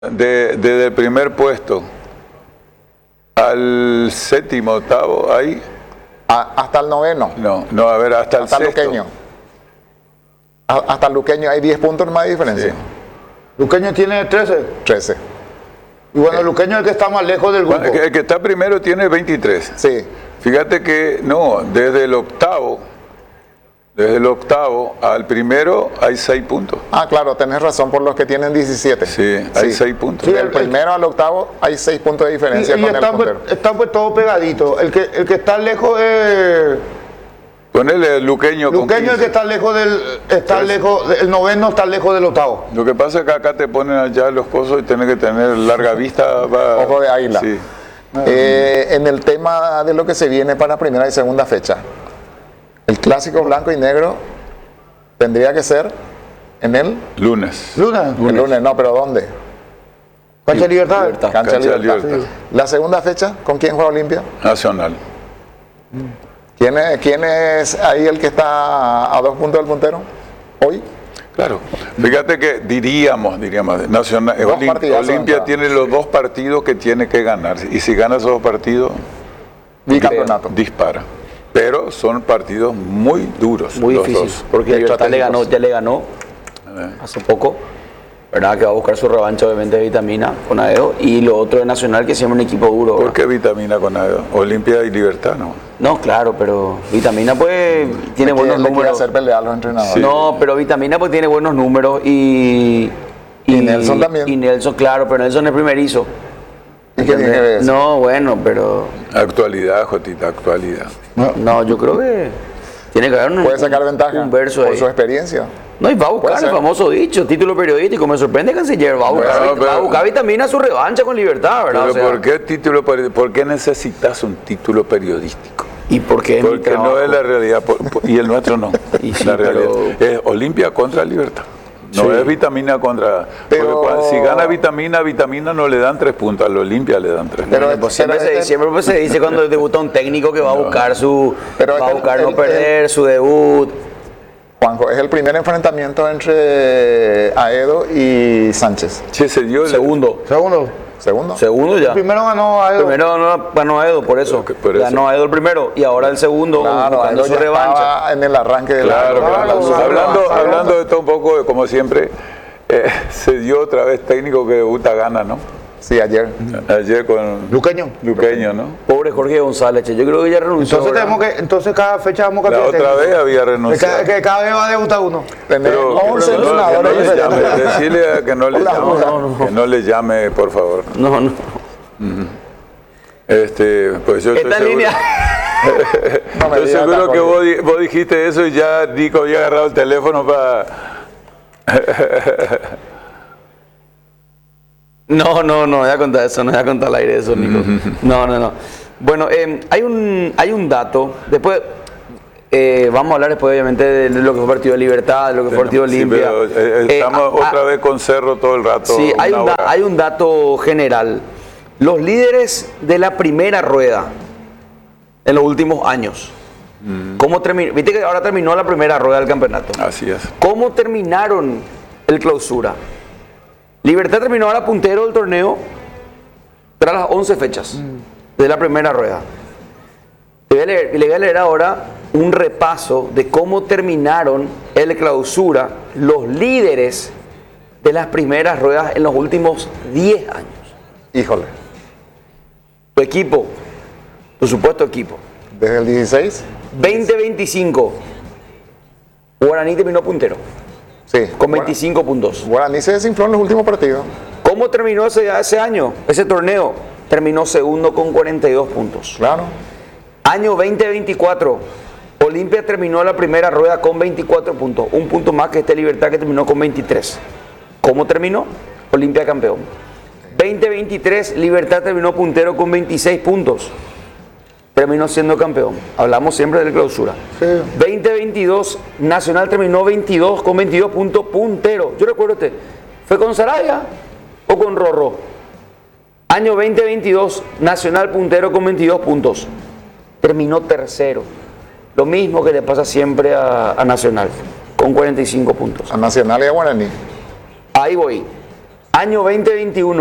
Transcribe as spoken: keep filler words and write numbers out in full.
De, desde el primer puesto al séptimo, octavo, ahí. A, hasta el noveno. No, no, a ver, hasta el hasta sexto. Luqueño. A, hasta el Luqueño hay diez puntos más de diferencia. Sí. Luqueño tiene trece. trece. Y bueno, el Luqueño es el que está más lejos del grupo. El que, el que está primero tiene veintitrés. Sí. Fíjate que no, desde el octavo, desde el octavo al primero hay seis puntos. Ah, claro, tenés razón por los que tienen diecisiete. Sí, hay seis puntos. Sí, del primero al octavo hay seis puntos de diferencia Y, y con el están, pues, puntero. están pues todos pegaditos. El que, el que está lejos es... Ponele el Luqueño con Luqueño es el quince. que está lejos del... Está Pues- lejos, el noveno está lejos del octavo. Lo que pasa es que acá te ponen allá los cosos y tenés que tener larga vista. Va, Ojo de águila. Sí. Eh, en el tema de lo que se viene para primera y segunda fecha, el clásico blanco y negro tendría que ser en el, Lunes. Luna. el lunes, no, pero ¿dónde? Cancha de Libertad. Cancha, Cancha de Libertad. Libertad. La segunda fecha, ¿con quién juega Olimpia? Nacional. ¿Quién es, quién es ahí el que está a dos puntos del puntero hoy? Claro. Fíjate que diríamos, diríamos, Nacional, Dos Olim- partidazos de Olimpia entrada. tiene los dos partidos que tiene que ganar. Y si gana esos dos partidos, Bicampeonato. dispara. Pero son partidos muy duros. Muy los difícil, dos. porque Libertad le ganó, estratégicos. ya le ganó hace poco, ¿verdad? Que va a buscar su revancha obviamente de Vitamina con Aedo, y lo otro de Nacional, que siempre un equipo duro. ¿Por ¿verdad? qué Vitamina con Aedo? Olimpia y Libertad, ¿no? No, claro, pero Vitamina pues tiene Que buenos le quiere números. hacer pelear a los entrenadores. Sí. No, pero Vitamina pues tiene buenos números y... Y Nelson también. Y Nelson, claro, pero Nelson es primerizo. ¿Y qué tiene que ver eso? No, bueno, pero... Actualidad, Jotita, actualidad. No, yo creo que tiene que haber un, Puede sacar ventaja un verso por ahí. su experiencia. No, y va a buscar Puede el ser. famoso dicho, título periodístico. Me sorprende, Canciller. Va a buscar, Bueno, va a pero- buscar Vitamina su revancha con Libertad, ¿verdad? Pero O sea, ¿por qué título peri- ¿por qué necesitas un título periodístico? ¿Y por qué? es mi Porque no trabajo? es la realidad, por- por- y el nuestro no. Y sí, la realidad pero- es Olimpia contra Libertad. No Sí. es Vitamina contra... Pero- Porque cua- si gana Vitamina, Vitamina no le dan tres puntos, al Olimpia le dan tres Pero- puntos. Pues siempre, pero se, este- siempre pues se dice cuando debuta un técnico que va a buscar su... Pero va a este- buscar el- no el- perder su debut. Juanjo, es el primer enfrentamiento entre Aedo y Sánchez. Che, se dio el- Segundo. Segundo. Segundo. Segundo ya. Primero ganó Aedo. Primero ganó, ganó Aedo, por eso. Ok, por eso. Ganó Aedo el primero y ahora el segundo Claro, buscando Aedo su ya revancha. estaba en el arranque de Claro, la... claro. claro, Hablando, claro. hablando de todo un poco, como siempre, eh, se dio otra vez técnico que debuta gana, ¿no? Sí, ayer. Ayer con Luqueño. Luqueño, ¿no? Pobre Jorge González, che, yo creo que ya renunció. Entonces ¿verdad? tenemos que, entonces cada fecha vamos a La cambiar de otra técnico. vez había Que cada, renunciado. que cada vez va a debutar uno. Tenés Pero once que no, que no entrenadores le llame, diferentes. decirle a que no le Hola, llame, hola. No, no. que no le llame, por favor. No, no. Este, pues yo estoy Esta seguro, línea. No me estoy digas seguro tampoco. que vos, di- vos dijiste eso y ya Nico había agarrado el teléfono para... No, no, no voy a contar eso, no voy a contar al aire eso, Nico. No, no, no. Bueno, eh, hay, un, hay un dato, después eh, vamos a hablar después obviamente de lo que fue partido de Libertad, de lo que fue partido de Sí, Olimpia. pero, eh, Eh, estamos ah, otra ah, vez con Cerro todo el rato. Sí, hay una un, da- hora. hay un dato general. Los líderes de la primera rueda en los últimos años, ¿cómo terminó? Viste que ahora terminó la primera rueda del campeonato. Así es. ¿Cómo terminaron el clausura? Libertad terminó ahora puntero del torneo tras las once fechas de la primera rueda. Le voy, a leer, le voy a leer ahora un repaso de cómo terminaron el clausura los líderes de las primeras ruedas en los últimos diez años. Híjole. Tu equipo, tu supuesto equipo. Desde el dieciséis, veinte veinticinco. Guaraní terminó puntero sí. con veinticinco puntos. Guaraní se desinfló en los últimos partidos. ¿Cómo terminó ese, ese año, ese torneo? Terminó segundo con cuarenta y dos puntos. Claro. Año veinte veinticuatro, Olimpia terminó la primera rueda con veinticuatro puntos, un punto más que este Libertad que terminó con veintitrés. ¿Cómo terminó? Olimpia campeón. veinte veintitrés, Libertad terminó puntero con veintiséis puntos. Terminó siendo campeón. Hablamos siempre de la clausura. Sí. veinte veintidós, Nacional terminó veintidós con veintidós puntos, puntero. Yo recuerdo este, ¿fue con Saraya o con Rorró? Año veinte veintidós, Nacional puntero con veintidós puntos. Terminó tercero. Lo mismo que le pasa siempre a, a Nacional, con cuarenta y cinco puntos. A Nacional y a Guaraní. Ahí voy. Año veinte veintiuno.